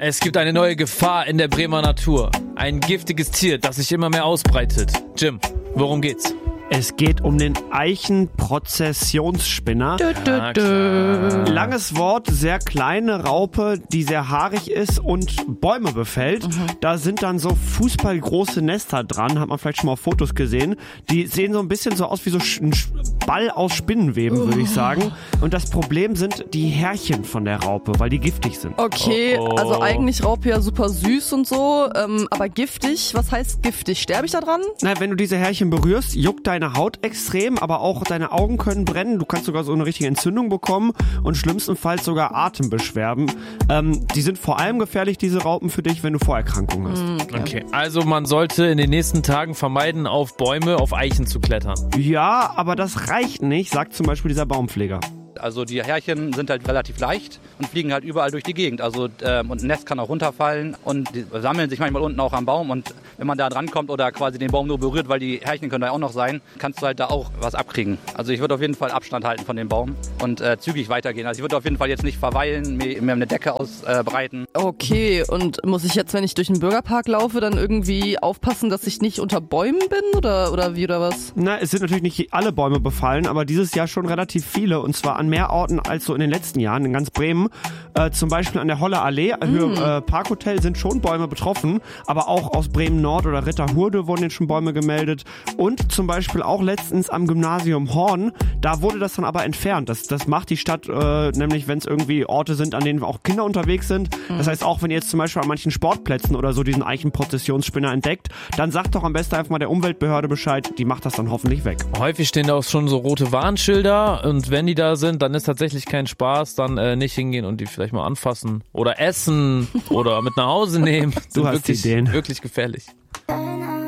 Es gibt eine neue Gefahr in der Bremer Natur. Ein giftiges Tier, das sich immer mehr ausbreitet. Jim, worum geht's? Es geht um den Eichenprozessionsspinner. Langes Wort, sehr kleine Raupe, die sehr haarig ist und Bäume befällt. Da sind dann so fußballgroße Nester dran, hat man vielleicht schon mal auf Fotos gesehen. Die sehen so ein bisschen so aus wie so ein Ball aus Spinnenweben, würde ich sagen. Und das Problem sind die Härchen von der Raupe, weil die giftig sind. Okay, also eigentlich Raupe ja super süß und so, aber giftig, was heißt giftig? Sterbe ich da dran? Na, wenn du diese Härchen berührst, juckt deine Haut extrem, aber auch deine Augen können brennen. Du kannst sogar so eine richtige Entzündung bekommen und schlimmstenfalls sogar Atembeschwerden. Die sind vor allem gefährlich, diese Raupen, für dich, wenn du Vorerkrankungen hast. Okay, also man sollte in den nächsten Tagen vermeiden, auf Bäume, auf Eichen zu klettern. Ja, aber das reicht nicht, sagt zum Beispiel dieser Baumpfleger. Also die Härchen sind halt relativ leicht und fliegen halt überall durch die Gegend. Also und ein Nest kann auch runterfallen und die sammeln sich manchmal unten auch am Baum. Und wenn man da drankommt oder quasi den Baum nur berührt, weil die Härchen können da auch noch sein, kannst du halt da auch was abkriegen. Also ich würde auf jeden Fall Abstand halten von dem Baum und zügig weitergehen. Also ich würde auf jeden Fall jetzt nicht verweilen, mir eine Decke ausbreiten. Okay, und muss ich jetzt, wenn ich durch den Bürgerpark laufe, dann irgendwie aufpassen, dass ich nicht unter Bäumen bin oder wie oder was? Na, es sind natürlich nicht alle Bäume befallen, aber dieses Jahr schon relativ viele und zwar an mehr Orten als so in den letzten Jahren in ganz Bremen. Zum Beispiel an der Holler Allee, Parkhotel sind schon Bäume betroffen, aber auch aus Bremen Nord oder Ritterhurde wurden jetzt schon Bäume gemeldet und zum Beispiel auch letztens am Gymnasium Horn, da wurde das dann aber entfernt. Das macht die Stadt, nämlich wenn es irgendwie Orte sind, an denen auch Kinder unterwegs sind. Das heißt, auch wenn ihr jetzt zum Beispiel an manchen Sportplätzen oder so diesen Eichenprozessionsspinner entdeckt, dann sagt doch am besten einfach mal der Umweltbehörde Bescheid, die macht das dann hoffentlich weg. Häufig stehen da auch schon so rote Warnschilder und wenn die da sind, dann ist tatsächlich kein Spaß, dann nicht hingehen und die vielleicht mal anfassen oder essen oder mit nach Hause nehmen. Du hast wirklich, Ideen. wirklich gefährlich.